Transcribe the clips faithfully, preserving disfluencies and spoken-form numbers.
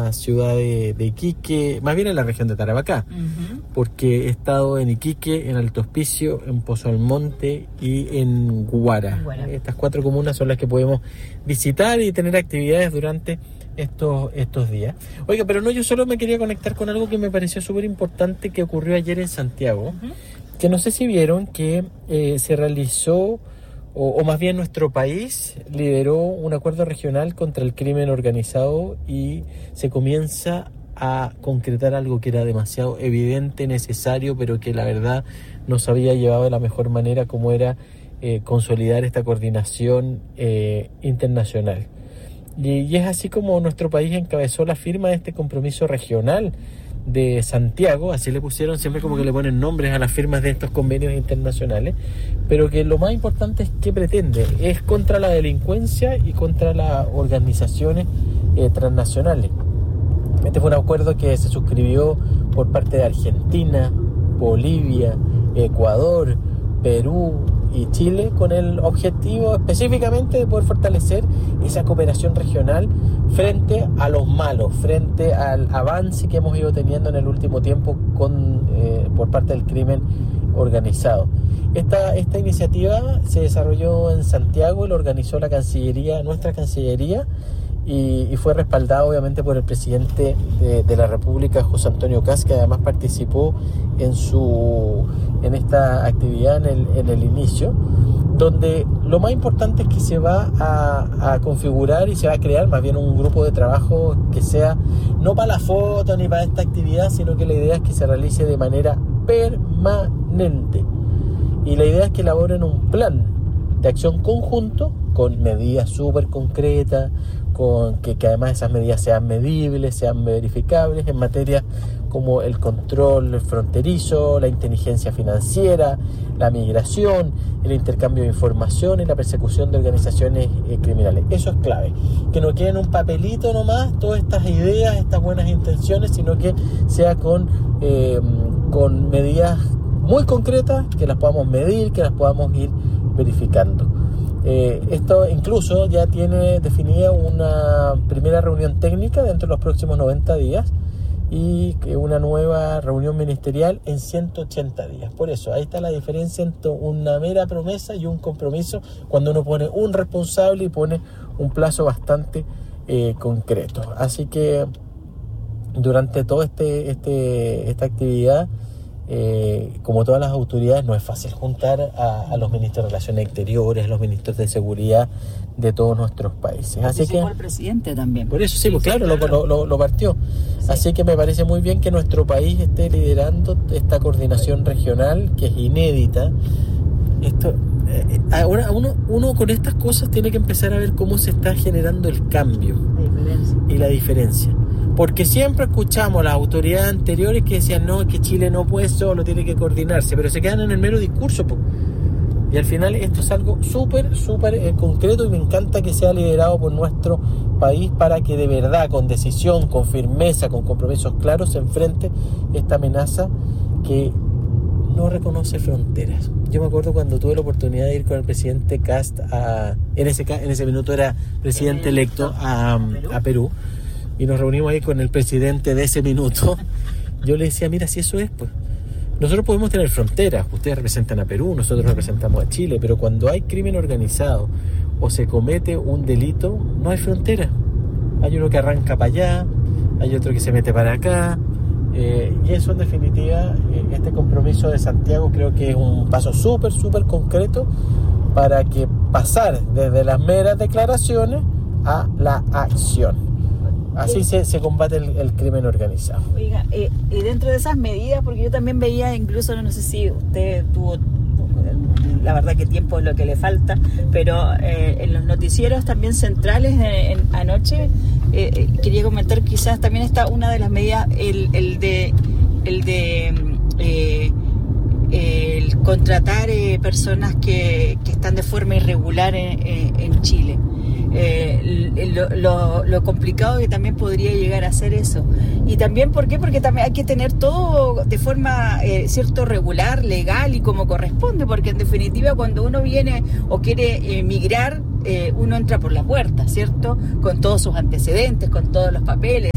la ciudad de, de Iquique, más bien en la región de Tarapacá, uh-huh. porque he estado en Iquique, en Alto Hospicio, en Pozo Almonte y en Guara. Guara. Estas cuatro comunas son las que podemos visitar y tener actividades durante estos, estos días. Oiga, pero no, yo solo me quería conectar con algo que me pareció súper importante que ocurrió ayer en Santiago, uh-huh. que no sé si vieron que eh, se realizó... O, o más bien nuestro país lideró un acuerdo regional contra el crimen organizado y se comienza a concretar algo que era demasiado evidente, necesario, pero que la verdad no se había llevado de la mejor manera, como era eh, consolidar esta coordinación eh, internacional. Y, y es así como nuestro país encabezó la firma de este compromiso regional de Santiago, así le pusieron, siempre como que le ponen nombres a las firmas de estos convenios internacionales, pero que lo más importante es que pretende, es contra la delincuencia y contra las organizaciones eh, transnacionales. Este fue un acuerdo que se suscribió por parte de Argentina, Bolivia, Ecuador, Perú y Chile, con el objetivo específicamente de poder fortalecer esa cooperación regional frente a los malos, frente al avance que hemos ido teniendo en el último tiempo con, eh, por parte del crimen organizado. Esta, esta iniciativa se desarrolló en Santiago y lo organizó la Cancillería, nuestra Cancillería, y, y fue respaldado obviamente por el presidente de, de la República, José Antonio Kast, que además participó en su en esta actividad en el, en el inicio, donde lo más importante es que se va a, a configurar y se va a crear más bien un grupo de trabajo que sea no para la foto ni para esta actividad, sino que la idea es que se realice de manera permanente. Y la idea es que elaboren un plan de acción conjunto con medidas súper concretas, con que, que además esas medidas sean medibles, sean verificables en materias como el control fronterizo, la inteligencia financiera, la migración, el intercambio de información y la persecución de organizaciones eh, criminales. Eso es clave, que no quede en un papelito nomás todas estas ideas, estas buenas intenciones, sino que sea con, eh, con medidas muy concretas, que las podamos medir, que las podamos ir verificando. Eh, esto incluso ya tiene definida una primera reunión técnica dentro de los próximos noventa días y una nueva reunión ministerial en ciento ochenta días. Por eso, ahí está la diferencia entre una mera promesa y un compromiso, cuando uno pone un responsable y pone un plazo bastante eh, concreto. Así que durante toda este, este, esta actividad, Eh, como todas las autoridades, no es fácil juntar a, a los ministros de Relaciones Exteriores, a los ministros de Seguridad de todos nuestros países. Así que el presidente también. Por eso, sí, pues claro, lo, lo, lo partió. Sí. Así que me parece muy bien que nuestro país esté liderando esta coordinación regional, que es inédita. Esto, eh, ahora uno, uno con estas cosas tiene que empezar a ver cómo se está generando el cambio la diferencia. y la diferencia. Porque siempre escuchamos a las autoridades anteriores que decían no, que Chile no puede solo, tiene que coordinarse, pero se quedan en el mero discurso, po. Y al final esto es algo súper, súper eh, concreto, y me encanta que sea liderado por nuestro país para que de verdad, con decisión, con firmeza, con compromisos claros, se enfrente esta amenaza que no reconoce fronteras. Yo me acuerdo cuando tuve la oportunidad de ir con el presidente Kast a, en ese, en ese minuto era presidente electo, a, a Perú, y nos reunimos ahí con el presidente de ese minuto. Yo le decía, mira, si eso es, pues nosotros podemos tener fronteras, ustedes representan a Perú, nosotros representamos a Chile, pero cuando hay crimen organizado o se comete un delito, no hay frontera. Hay uno que arranca para allá, hay otro que se mete para acá, eh, y eso en definitiva, eh, este compromiso de Santiago creo que es un paso súper, súper concreto para que pasar desde las meras declaraciones a la acción. Así se, se combate el, el crimen organizado. Oiga, eh, y dentro de esas medidas, porque yo también veía, incluso no sé si usted tuvo, la verdad que tiempo es lo que le falta, pero eh, en los noticieros también centrales en, en, anoche, eh, quería comentar quizás también está una de las medidas, el, el de el de eh, el contratar eh, personas que, que están de forma irregular en, en, en Chile. Eh, lo, lo, lo complicado que también podría llegar a ser eso. Y también, ¿por qué? Porque también hay que tener todo de forma eh, cierto regular, legal y como corresponde, porque en definitiva cuando uno viene o quiere emigrar, eh, uno entra por la puerta, ¿cierto? Con todos sus antecedentes, con todos los papeles,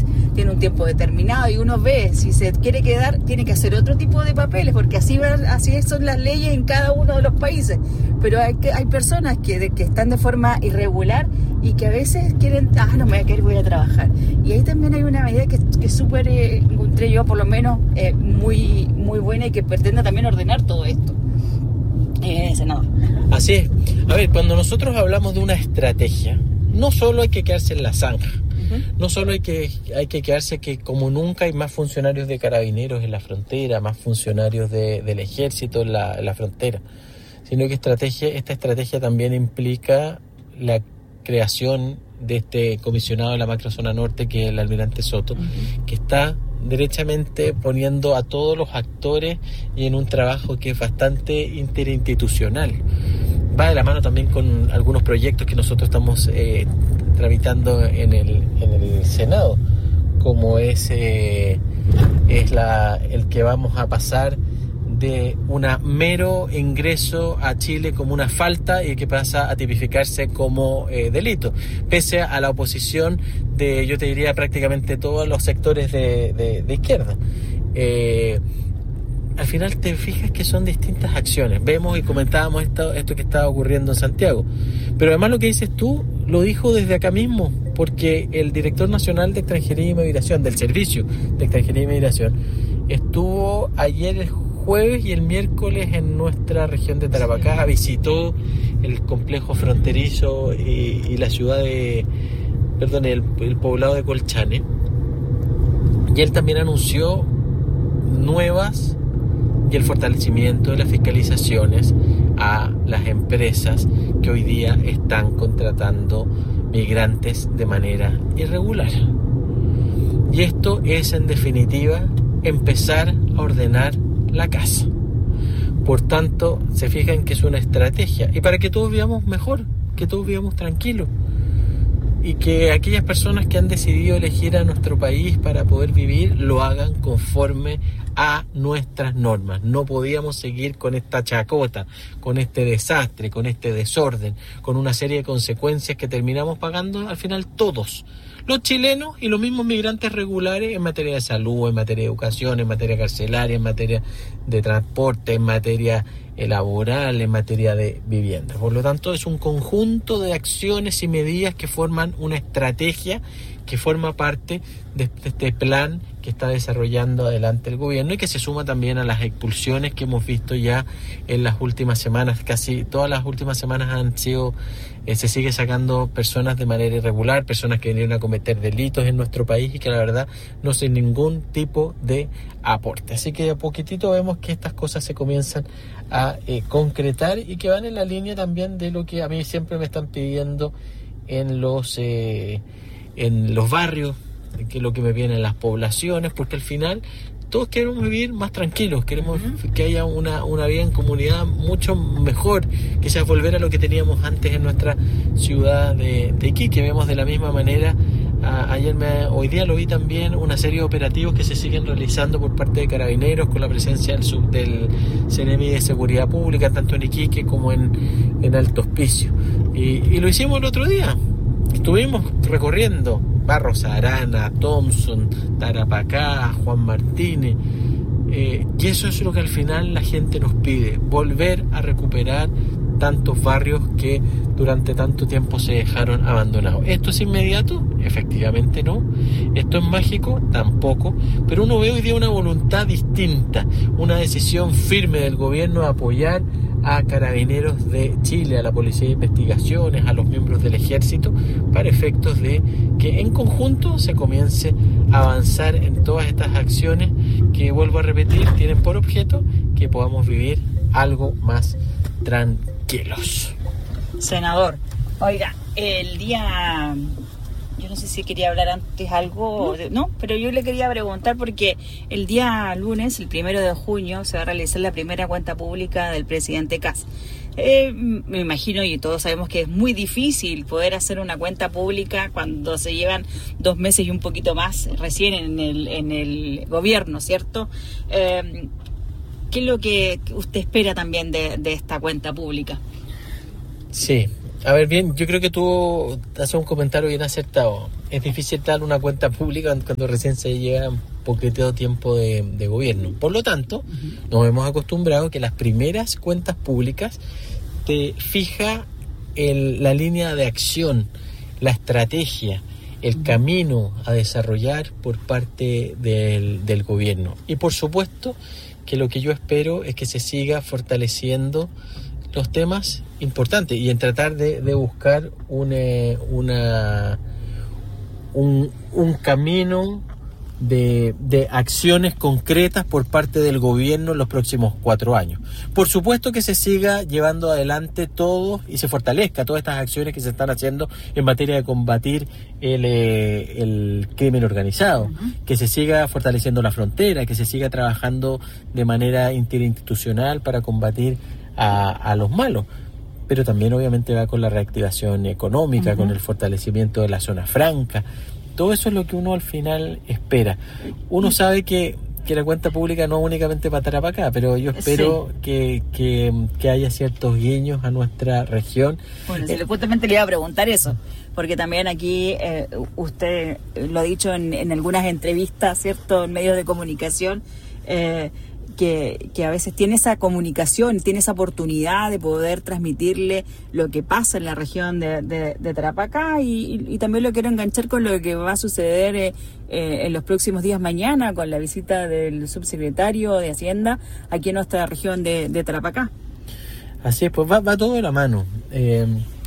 tiene un tiempo determinado y uno ve, si se quiere quedar, tiene que hacer otro tipo de papeles, porque así van, así son las leyes en cada uno de los países. Pero hay, que, hay personas que, de, que están de forma irregular y que a veces quieren, ah, no me voy a quedar, voy a trabajar. Y ahí también hay una medida que, que súper eh, encontré yo, por lo menos, eh, muy, muy buena y que pretende también ordenar todo esto. Eh, senador. Así es. A ver, cuando nosotros hablamos de una estrategia, no solo hay que quedarse en la zanja, uh-huh. no solo hay que, hay que quedarse que como nunca hay más funcionarios de carabineros en la frontera, más funcionarios de, del ejército en la, en la frontera, sino que estrategia, esta estrategia también implica la creación de este comisionado de la macrozona norte, que es el almirante Soto, uh-huh. que está derechamente poniendo a todos los actores y en un trabajo que es bastante interinstitucional. Va de la mano también con algunos proyectos que nosotros estamos eh, tramitando en el, en el Senado, como es, eh, es la, el que vamos a pasar de un mero ingreso a Chile como una falta y que pasa a tipificarse como eh, delito, pese a la oposición de, yo te diría, prácticamente todos los sectores de, de, de izquierda. Eh, al final te fijas que son distintas acciones. Vemos y comentábamos esto, esto que estaba ocurriendo en Santiago, pero además lo que dices tú lo dijo desde acá mismo, porque el director nacional de Extranjería y Migración, del Servicio de Extranjería y Migración, estuvo ayer el jueves y el miércoles en nuestra región de Tarapacá, visitó el complejo fronterizo y, y la ciudad de, perdón, el, el poblado de Colchane, y él también anunció nuevas y el fortalecimiento de las fiscalizaciones a las empresas que hoy día están contratando migrantes de manera irregular. Y esto es, en definitiva, empezar a ordenar la casa. Por tanto, se fijan que es una estrategia, y para que todos vivamos mejor, que todos vivamos tranquilos, y que aquellas personas que han decidido elegir a nuestro país para poder vivir lo hagan conforme a nuestras normas. No podíamos seguir con esta chacota, con este desastre, con este desorden, con una serie de consecuencias que terminamos pagando al final todos, los chilenos y los mismos migrantes regulares, en materia de salud, en materia de educación, en materia carcelaria, en materia de transporte, en materia laboral, en materia de vivienda. Por lo tanto, es un conjunto de acciones y medidas que forman una estrategia que forma parte de este plan que está desarrollando adelante el gobierno y que se suma también a las expulsiones que hemos visto ya en las últimas semanas. Casi todas las últimas semanas han sido, eh, se sigue sacando personas de manera irregular, personas que vinieron a cometer delitos en nuestro país y que la verdad no sin ningún tipo de aporte. Así que de a poquitito vemos que estas cosas se comienzan a eh, concretar y que van en la línea también de lo que a mí siempre me están pidiendo en los eh, en los barrios, que es lo que me viene en las poblaciones, porque al final todos queremos vivir más tranquilos, queremos uh-huh. que haya una, una vida en comunidad mucho mejor, quizás volver a lo que teníamos antes en nuestra ciudad de, de Iquique. Vemos de la misma manera, a, ayer me, hoy día lo vi también, una serie de operativos que se siguen realizando por parte de Carabineros con la presencia del, sub, del CENEMI de Seguridad Pública, tanto en Iquique como en, en Alto Hospicio. Y, y lo hicimos el otro día. Estuvimos recorriendo Barros Arana, Thompson, Tarapacá, Juan Martínez, eh, y eso es lo que al final la gente nos pide, volver a recuperar tantos barrios que durante tanto tiempo se dejaron abandonados. ¿Esto es inmediato? Efectivamente no. ¿Esto es mágico? Tampoco. Pero uno ve hoy día una voluntad distinta, una decisión firme del gobierno de apoyar a Carabineros de Chile, a la Policía de Investigaciones, a los miembros del Ejército, para efectos de que en conjunto se comience a avanzar en todas estas acciones que, vuelvo a repetir, tienen por objeto que podamos vivir algo más tranquilos. Senador, oiga, el día... Yo no sé si quería hablar antes algo, ¿no? no, pero yo le quería preguntar porque el día lunes, el primero de junio, se va a realizar la primera cuenta pública del presidente Kast. Eh, me imagino, y todos sabemos que es muy difícil poder hacer una cuenta pública cuando se llevan dos meses y un poquito más recién en el, en el gobierno, ¿cierto? Eh, ¿Qué es lo que usted espera también de, de esta cuenta pública? Sí. A ver, bien, yo creo que tú haces un comentario bien acertado. Es difícil dar una cuenta pública cuando recién se llega un poquito tiempo de, de gobierno. Por lo tanto, uh-huh. nos hemos acostumbrado que las primeras cuentas públicas te fija el, la línea de acción, la estrategia, el uh-huh. camino a desarrollar por parte del, del gobierno. Y por supuesto que lo que yo espero es que se siga fortaleciendo los temas importantes y en tratar de, de buscar una, una, un, un camino de, de acciones concretas por parte del gobierno en los próximos cuatro años. Por supuesto que se siga llevando adelante todo y se fortalezca todas estas acciones que se están haciendo en materia de combatir el, eh, el crimen organizado, uh-huh. que se siga fortaleciendo la frontera, que se siga trabajando de manera interinstitucional para combatir a, a los malos. Pero también obviamente va con la reactivación económica, uh-huh. con el fortalecimiento de la zona franca. Todo eso es lo que uno al final espera. Uno sabe que, que la cuenta pública no únicamente para Tarapacá, pero yo espero sí. que, que, que haya ciertos guiños a nuestra región. Bueno, eh, justamente le iba a preguntar eso, porque también aquí eh, usted lo ha dicho en, en algunas entrevistas, ¿cierto?, en medios de comunicación, eh, Que, que a veces tiene esa comunicación, tiene esa oportunidad de poder transmitirle lo que pasa en la región de, de, de Tarapacá y, y, y también lo quiero enganchar con lo que va a suceder eh, eh, en los próximos días mañana con la visita del subsecretario de Hacienda aquí en nuestra región de, de Tarapacá. Así es, pues va, va todo de la mano. Eh,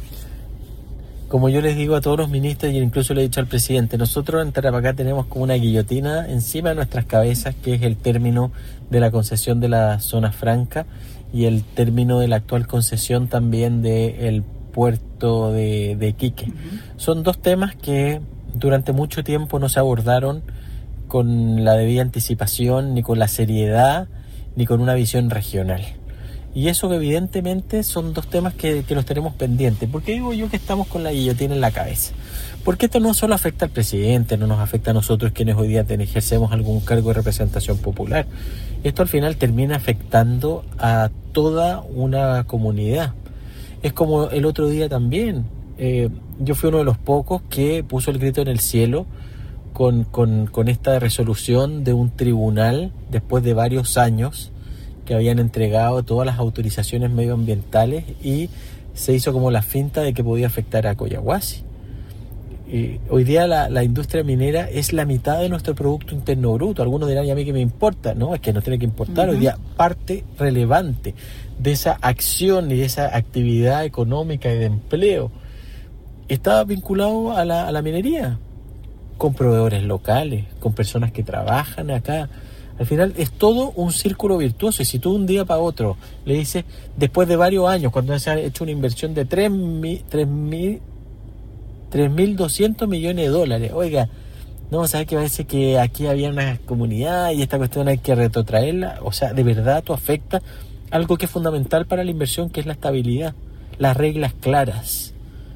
como yo les digo a todos los ministros y incluso le he dicho al presidente, nosotros en Tarapacá tenemos como una guillotina encima de nuestras cabezas, que es el término de la concesión de la zona franca y el término de la actual concesión también del puerto de, de Iquique. Uh-huh. Son dos temas que durante mucho tiempo no se abordaron con la debida anticipación, ni con la seriedad, ni con una visión regional. Y eso evidentemente son dos temas que, que los tenemos pendientes. ¿Por qué digo yo que estamos con la guillotina en la cabeza? Porque esto no solo afecta al presidente, no nos afecta a nosotros quienes hoy día ejercemos algún cargo de representación popular. Esto al final termina afectando a toda una comunidad. Es como el otro día también. Eh, yo fui uno de los pocos que puso el grito en el cielo con, con, con esta resolución de un tribunal después de varios años que habían entregado todas las autorizaciones medioambientales y se hizo como la finta de que podía afectar a Collahuasi. Y hoy día la, la industria minera es la mitad de nuestro Producto Interno Bruto. Algunos dirán, ¿y a mí qué me importa? No, es que no tiene que importar. Uh-huh. Hoy día parte relevante de esa acción y de esa actividad económica y de empleo está vinculado a la, a la minería, con proveedores locales, con personas que trabajan acá. Al final es todo un círculo virtuoso y si tú un día para otro le dices, después de varios años, cuando se ha hecho una inversión de tres mil doscientos millones de dólares, oiga, no, ¿sabes que parece que aquí había una comunidad y esta cuestión hay que retrotraerla? O sea, de verdad tú afecta algo que es fundamental para la inversión, que es la estabilidad, las reglas claras.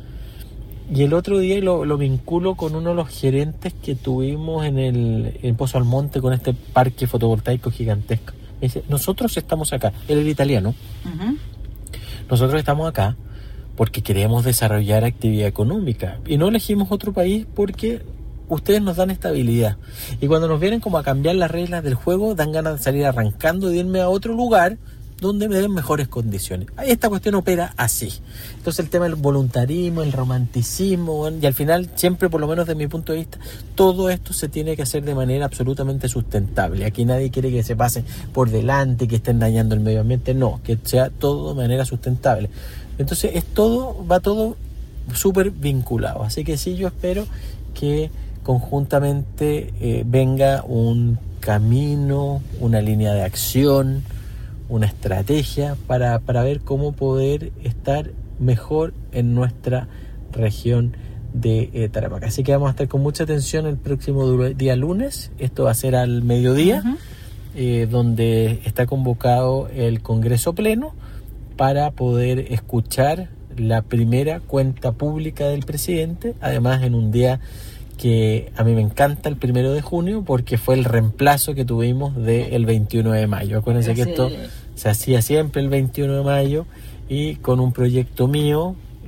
Y el otro día lo, lo vinculo con uno de los gerentes que tuvimos en el en Pozo Almonte con este parque fotovoltaico gigantesco. Me dice, nosotros estamos acá, él era italiano, uh-huh. nosotros estamos acá porque queremos desarrollar actividad económica y no elegimos otro país porque ustedes nos dan estabilidad. Y cuando nos vienen como a cambiar las reglas del juego, dan ganas de salir arrancando y de irme a otro lugar donde me den mejores condiciones. Esta cuestión opera así. Entonces el tema del voluntarismo, el romanticismo, y al final siempre, por lo menos desde mi punto de vista, todo esto se tiene que hacer de manera absolutamente sustentable. Aquí nadie quiere que se pase por delante, que estén dañando el medio ambiente, no, que sea todo de manera sustentable. Entonces es todo, va todo súper vinculado. Así que sí, yo espero que conjuntamente eh, venga un camino, una línea de acción, una estrategia para, para ver cómo poder estar mejor en nuestra región de eh, Tarapacá. Así que vamos a estar con mucha atención el próximo día lunes. Esto va a ser al mediodía, uh-huh. eh, donde está convocado el Congreso Pleno para poder escuchar la primera cuenta pública del presidente, además en un día que a mí me encanta, el primero de junio, porque fue el reemplazo que tuvimos del veintiuno de mayo. Acuérdense que esto se hacía siempre el veintiuno de mayo y con un proyecto mío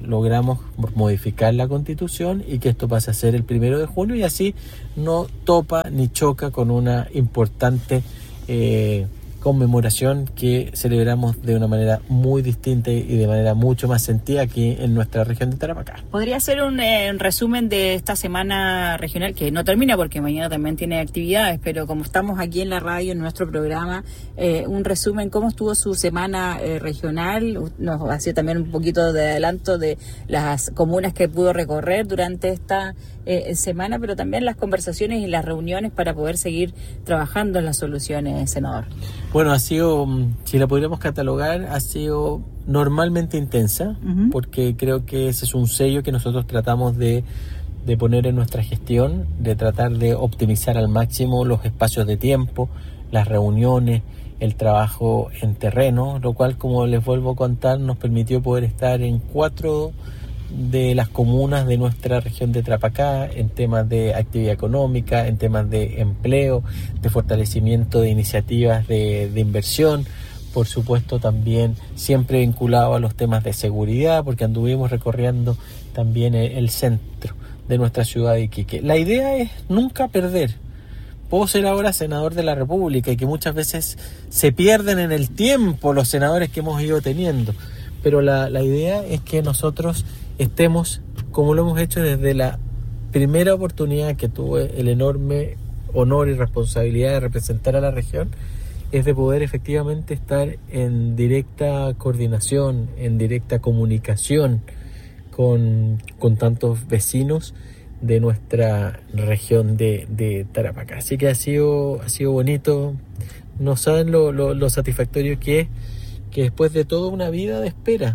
logramos modificar la Constitución y que esto pase a ser el primero de junio y así no topa ni choca con una importante eh, conmemoración que celebramos de una manera muy distinta y de manera mucho más sentida aquí en nuestra región de Tarapacá. ¿Podría ser un, eh, un resumen de esta semana regional, que no termina porque mañana también tiene actividades, pero como estamos aquí en la radio, en nuestro programa, eh, un resumen, cómo estuvo su semana eh, regional? Nos hacía también un poquito de adelanto de las comunas que pudo recorrer durante esta eh, semana, pero también las conversaciones y las reuniones para poder seguir trabajando en las soluciones, senador. Bueno, ha sido, si la podríamos catalogar, ha sido normalmente intensa, uh-huh. porque creo que ese es un sello que nosotros tratamos de, de poner en nuestra gestión, de tratar de optimizar al máximo los espacios de tiempo, las reuniones, el trabajo en terreno, lo cual, como les vuelvo a contar, nos permitió poder estar en cuatro de las comunas de nuestra región de Tarapacá en temas de actividad económica, en temas de empleo, de fortalecimiento de iniciativas de, de inversión, por supuesto también siempre vinculado a los temas de seguridad, porque anduvimos recorriendo también el, el centro de nuestra ciudad de Iquique. La idea es nunca perder. Puedo ser ahora senador de la República y que muchas veces se pierden en el tiempo los senadores que hemos ido teniendo, pero la, la idea es que nosotros estemos, como lo hemos hecho desde la primera oportunidad que tuve el enorme honor y responsabilidad de representar a la región, es de poder efectivamente estar en directa coordinación, en directa comunicación con, con tantos vecinos de nuestra región de, de Tarapacá. Así que ha sido, ha sido bonito. No saben lo, lo, lo satisfactorio que es que después de toda una vida de espera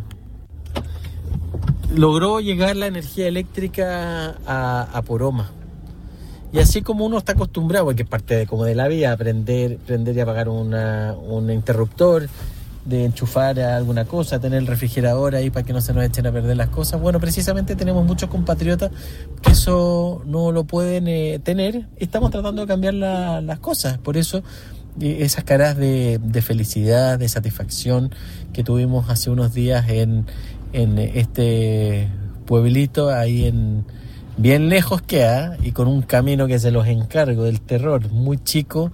logró llegar la energía eléctrica a, a Poroma. Y así como uno está acostumbrado, porque es parte de, como de la vida, aprender, aprender y apagar una, un interruptor, de enchufar a alguna cosa, tener el refrigerador ahí para que no se nos echen a perder las cosas. Bueno, precisamente tenemos muchos compatriotas que eso no lo pueden eh, tener. Estamos tratando de cambiar la, las cosas. Por eso eh, esas caras de, de felicidad, de satisfacción que tuvimos hace unos días en, en este pueblito ahí en bien lejos queda y con un camino que se los encargo del terror, muy chico,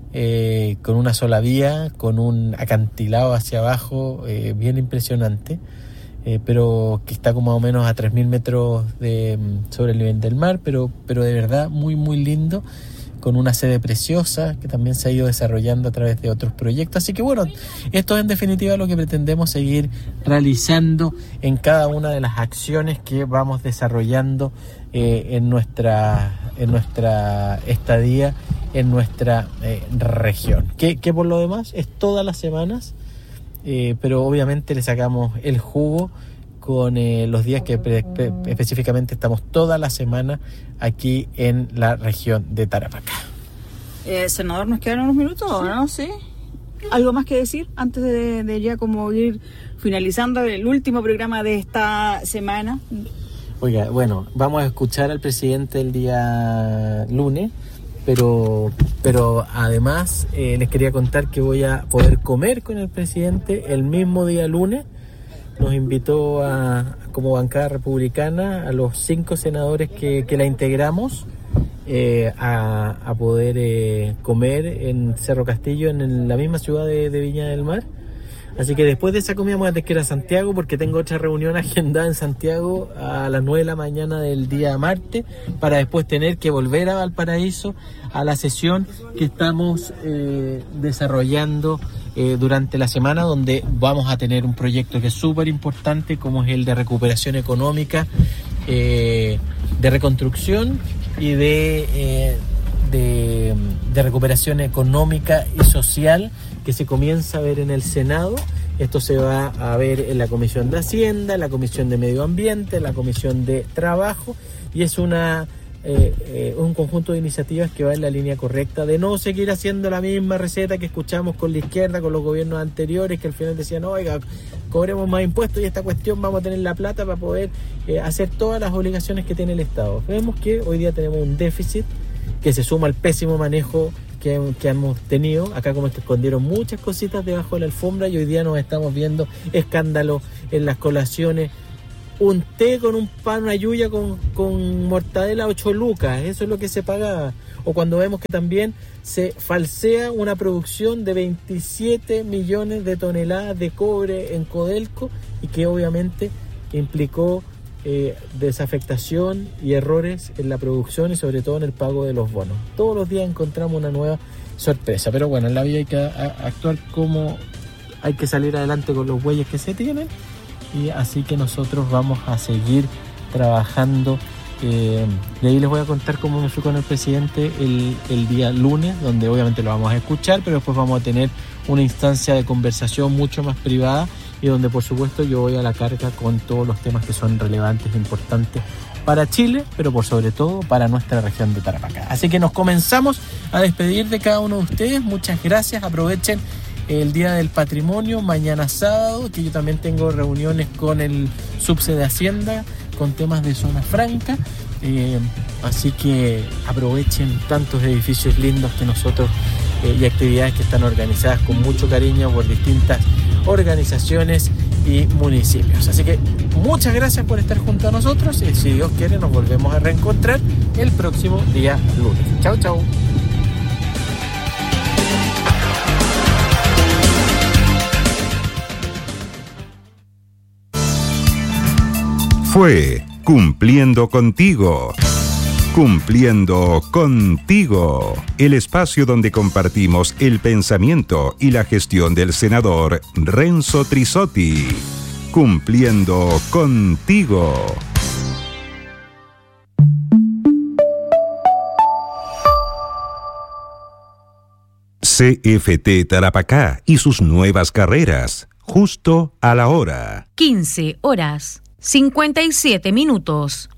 eh, con una sola vía, con un acantilado hacia abajo, eh, bien impresionante, eh, pero que está como más o menos a tres mil metros de, sobre el nivel del mar, pero, pero de verdad muy muy lindo, con una sede preciosa que también se ha ido desarrollando a través de otros proyectos. Así que bueno, esto es en definitiva lo que pretendemos seguir realizando en cada una de las acciones que vamos desarrollando eh, en nuestra en nuestra estadía, en nuestra eh, región. Que, que por lo demás es todas las semanas, eh, pero obviamente le sacamos el jugo con eh, los días que pre- pre- específicamente estamos toda la semana aquí en la región de Tarapacá. Eh, senador, ¿nos quedan unos minutos o no? ¿Sí? ¿Algo más que decir antes de, de ya como ir finalizando el último programa de esta semana? Oiga, bueno, vamos a escuchar al presidente el día lunes, pero, pero además eh, les quería contar que voy a poder comer con el presidente el mismo día lunes. Nos invitó a, como bancada republicana, a los cinco senadores que, que la integramos eh, a, a poder eh, comer en Cerro Castillo, en, en la misma ciudad de, de Viña del Mar. Así que después de esa comida vamos a tener que ir a Santiago, porque tengo otra reunión agendada en Santiago a las nueve de la mañana del día martes, para después tener que volver a Valparaíso a la sesión que estamos eh, desarrollando eh, durante la semana, donde vamos a tener un proyecto que es súper importante, como es el de recuperación económica, eh, de reconstrucción y de, eh, de, de recuperación económica y social, que se comienza a ver en el Senado. Esto se va a ver en la Comisión de Hacienda, en la Comisión de Medio Ambiente, en la Comisión de Trabajo, y es una eh, eh, un conjunto de iniciativas que va en la línea correcta de no seguir haciendo la misma receta que escuchamos con la izquierda, con los gobiernos anteriores, que al final decían, oiga, cobremos más impuestos y esta cuestión vamos a tener la plata para poder eh, hacer todas las obligaciones que tiene el Estado. Vemos que hoy día tenemos un déficit que se suma al pésimo manejo que, que hemos tenido. Acá como que escondieron muchas cositas debajo de la alfombra y hoy día nos estamos viendo escándalos en las colaciones un té con un pan, una yuya con, con mortadela, ocho lucas, eso es lo que se pagaba. O cuando vemos que también se falsea una producción de veintisiete millones de toneladas de cobre en Codelco y que obviamente implicó eh, desafectación y errores en la producción y sobre todo en el pago de los bonos. Todos los días encontramos una nueva sorpresa, pero bueno, en la vida hay que a, actuar como hay que salir adelante con los bueyes que se tienen. Y así que nosotros vamos a seguir trabajando. Eh, de ahí les voy a contar cómo me fui con el presidente el, el día lunes, donde obviamente lo vamos a escuchar, pero después vamos a tener una instancia de conversación mucho más privada y donde por supuesto yo voy a la carga con todos los temas que son relevantes e importantes para Chile, pero por sobre todo para nuestra región de Tarapacá. Así que nos comenzamos a despedir de cada uno de ustedes. Muchas gracias, aprovechen el Día del Patrimonio, mañana sábado, que yo también tengo reuniones con el subse de Hacienda, con temas de zona franca, eh, así que aprovechen tantos edificios lindos que nosotros eh, y actividades que están organizadas con mucho cariño por distintas organizaciones y municipios. Así que muchas gracias por estar junto a nosotros y si Dios quiere nos volvemos a reencontrar el próximo día lunes. Chau, chau. Fue Cumpliendo Contigo. Cumpliendo Contigo, el espacio donde compartimos el pensamiento y la gestión del senador Renzo Trizzotti. Cumpliendo Contigo. C F T Tarapacá y sus nuevas carreras, justo a la hora. quince horas, cincuenta y siete minutos.